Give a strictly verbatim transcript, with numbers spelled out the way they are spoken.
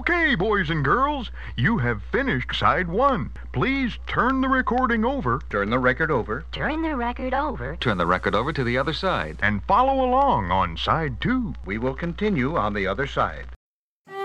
Okay, boys and girls, you have finished side one. Please turn the recording over. Turn the record over. Turn the record over. Turn the record over to the other side. And follow along on side two. We will continue on the other side.